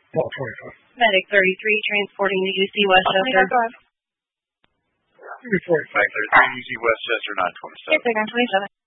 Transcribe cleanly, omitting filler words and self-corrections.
Fault 25. Medic 33 transporting to UC Westchester. 345. 533 UC Westchester, 927. Yes, 927.